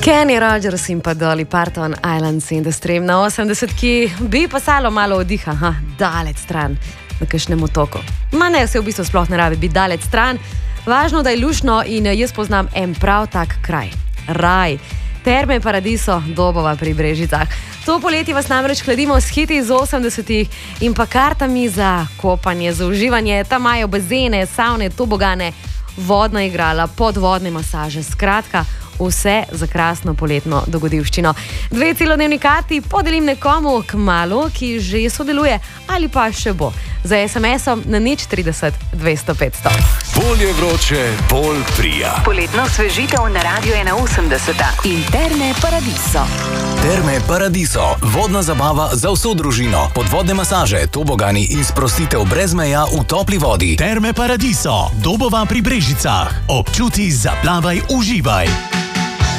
Kenny Rogers in pa Dolly Parton, Islands in the Stream na 80, ki bi pasalo malo odiha, daleč stran, na kakšnem otoku. Ma ne, se v bistvu sploh ne rabi biti daleč stran, važno, da je luštno in jaz poznam en prav tak kraj. Raj. Terme Paradiso, Dobova pri Brežicah. To poletje vas namreč hladimo s hiti iz 80-ih in pa kartami za kopanje, za uživanje. Tam imajo bazene, savne, tobogane, vodna igrala, podvodne masaže, skratka, vse za krasno poletno dogodivščino. 2 celodnevni karti podelim nekomu kmalu, ki že sodeluje ali pa še bo. Za SMS-om na 030 200 500. Bolje vroče, bolj prija. Poletno osvežitev na Radio 81 in Terme Paradiso. Terme Paradiso, vodna zabava za vso družino, podvodne masaže, tobogani in sprostitev brez meja v topli vodi. Terme Paradiso, Dobova pri Brežicah. Občuti, zaplavaj, uživaj.